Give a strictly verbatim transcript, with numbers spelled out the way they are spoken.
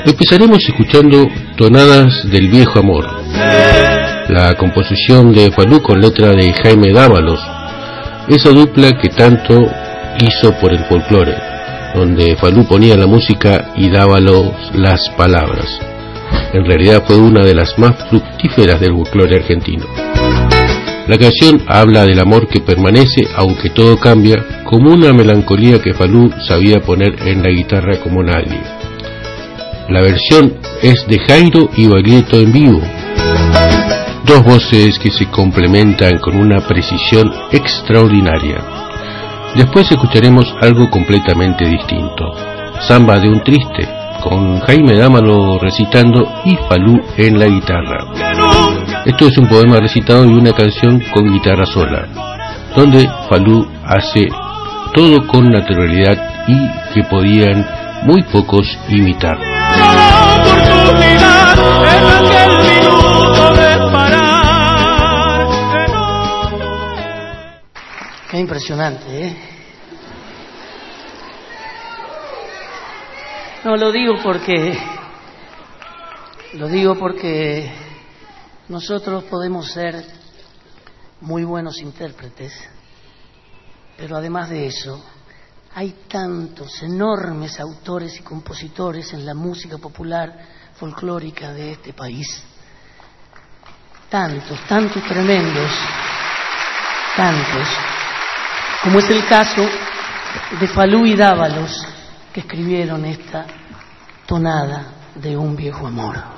Empezaremos escuchando Tonadas del Viejo Amor, la composición de Falú con letra de Jaime Dávalos, esa dupla que tanto hizo por el folclore, donde Falú ponía la música y Dávalos las palabras. En realidad fue una de las más fructíferas del folclore argentino. La canción habla del amor que permanece aunque todo cambia, como una melancolía que Falú sabía poner en la guitarra como nadie. La versión es de Jairo y Baglietto en vivo, dos voces que se complementan con una precisión extraordinaria. Después escucharemos algo completamente distinto, Samba de un Triste, con Jaime Dávalos recitando y Falú en la guitarra. Esto es un poema recitado y una canción con guitarra sola, donde Falú hace todo con naturalidad y que podían muy pocos imitar. Qué impresionante, ¿eh? No, lo digo porque lo digo porque nosotros podemos ser muy buenos intérpretes, pero además de eso, hay tantos enormes autores y compositores en la música popular folclórica de este país. Tantos, tantos tremendos, tantos, como es el caso de Falú y Dávalos, que escribieron esta tonada de un viejo amor.